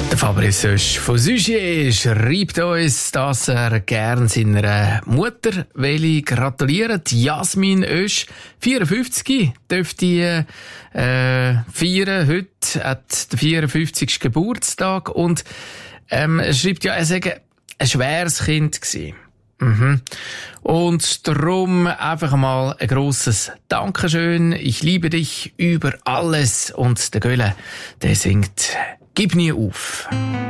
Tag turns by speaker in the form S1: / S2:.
S1: Der Fabrice Sösch von Sugier schreibt uns, dass er gern seiner Mutter gratulieren. Die Jasmin Oesch, 54, dürfte feiern. Heute hat der 54. Geburtstag und er schreibt ja, er sei ein schweres Kind gewesen. Und darum einfach mal ein grosses Dankeschön. Ich liebe dich über alles. Und der Göhle, der singt: Gib nie auf.